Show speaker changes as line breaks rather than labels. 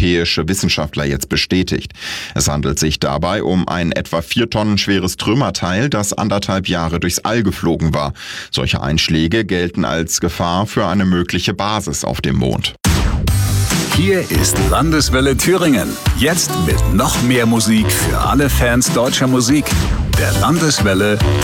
europäische Wissenschaftler jetzt bestätigt. Es handelt sich dabei um ein etwa 4 Tonnen schweres Trümmerteil, das 1,5 Jahre durchs All geflogen war. Solche Einschläge gelten als Gefahr für eine mögliche Basis auf dem Mond.
Hier ist Landeswelle Thüringen. Jetzt mit noch mehr Musik für alle Fans deutscher Musik. Der Landeswelle